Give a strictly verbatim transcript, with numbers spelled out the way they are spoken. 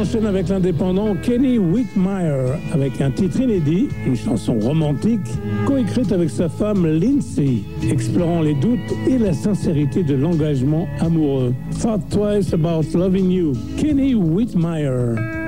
enchaîne avec l'indépendant Kenny Whitmire avec un titre inédit, une chanson romantique, coécrite avec sa femme Lindsay, explorant les doutes et la sincérité de l'engagement amoureux. Thought Twice About Loving You, Kenny Whitmire.